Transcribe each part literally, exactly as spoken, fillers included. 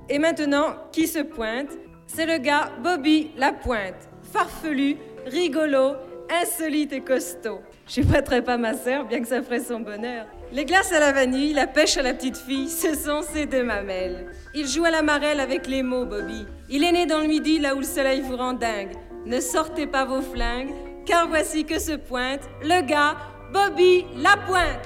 Et maintenant, qui se pointe? C'est le gars Bobby Lapointe. Farfelu, rigolo, insolite et costaud. Je prêterai pas ma sœur, bien que ça ferait son bonheur. Les glaces à la vanille, la pêche à la petite fille, ce sont ses deux mamelles. Il joue à la marelle avec les mots, Bobby. Il est né dans le midi, là où le soleil vous rend dingue. Ne sortez pas vos flingues, car voici que se pointe le gars Bobby Lapointe.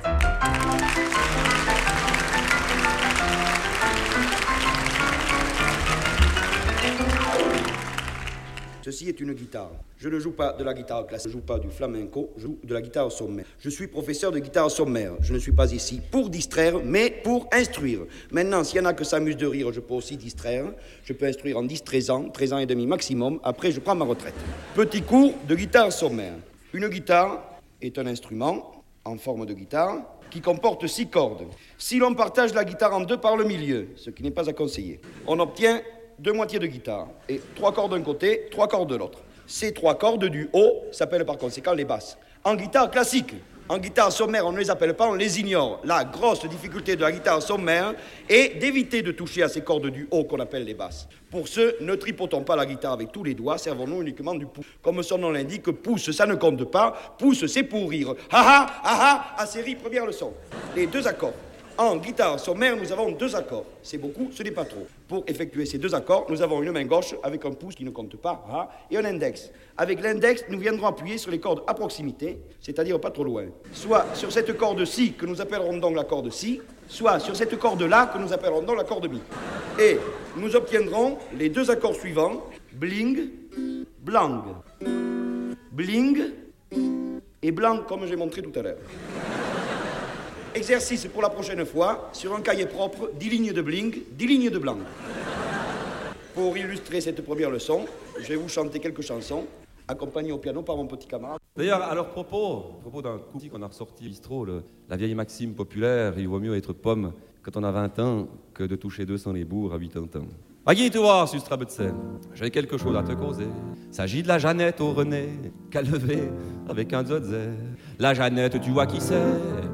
Ceci est une guitare. Je ne joue pas de la guitare classique, je ne joue pas du flamenco, je joue de la guitare sommaire. Je suis professeur de guitare sommaire. Je ne suis pas ici pour distraire, mais pour instruire. Maintenant, s'il y en a que s'amusent de rire, je peux aussi distraire. Je peux instruire en dix treize ans, treize ans et demi maximum. Après, je prends ma retraite. Petit cours de guitare sommaire. Une guitare est un instrument en forme de guitare qui comporte six cordes. Si l'on partage la guitare en deux par le milieu, ce qui n'est pas à conseiller, on obtient deux moitiés de guitare, et trois cordes d'un côté, trois cordes de l'autre. Ces trois cordes du haut s'appellent par conséquent les basses. En guitare classique, en guitare sommaire, on ne les appelle pas, on les ignore. La grosse difficulté de la guitare sommaire est d'éviter de toucher à ces cordes du haut qu'on appelle les basses. Pour ce, ne tripotons pas la guitare avec tous les doigts, servons-nous uniquement du pouce. Comme son nom l'indique, pouce, ça ne compte pas, pouce, c'est pour rire. Ha ha, ha ha, à série, première leçon. Les deux accords. En guitare sommaire, nous avons deux accords. C'est beaucoup, ce n'est pas trop. Pour effectuer ces deux accords, nous avons une main gauche avec un pouce qui ne compte pas, hein, et un index. Avec l'index, nous viendrons appuyer sur les cordes à proximité, c'est-à-dire pas trop loin. Soit sur cette corde-ci, que nous appellerons donc la corde Si, soit sur cette corde-là, que nous appellerons donc la corde Mi. Et nous obtiendrons les deux accords suivants, bling, blang. Bling et blang, comme j'ai montré tout à l'heure. Exercice pour la prochaine fois, sur un cahier propre, dix lignes de bling, dix lignes de blanc. Pour illustrer cette première leçon, je vais vous chanter quelques chansons, accompagnées au piano par mon petit camarade. D'ailleurs, à leur propos, à propos d'un coup qu'on a ressorti au bistrot, le, la vieille maxime populaire, il vaut mieux être pomme quand on a vingt ans que de toucher deux cents les bourgs à quatre-vingts ans. Agui, tu vois, sustra Butsen, j'ai quelque chose à te causer. S'agit de la Jeannette au René, qu'a levé avec un zotzer. La Jeannette, tu vois qui c'est,